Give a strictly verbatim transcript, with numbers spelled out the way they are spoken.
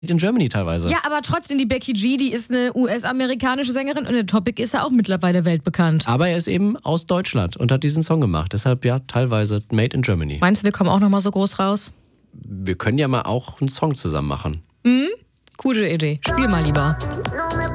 in Germany teilweise. Ja, aber trotzdem, die Becky G, die ist eine U S-amerikanische Sängerin und der Topic ist ja auch mittlerweile weltbekannt. Aber er ist eben aus Deutschland und hat diesen Song gemacht. Deshalb ja, teilweise Made in Germany. Meinst du, wir kommen auch nochmal so groß raus? Wir können ja mal auch einen Song zusammen machen. Mhm, gute Idee. Spiel mal lieber.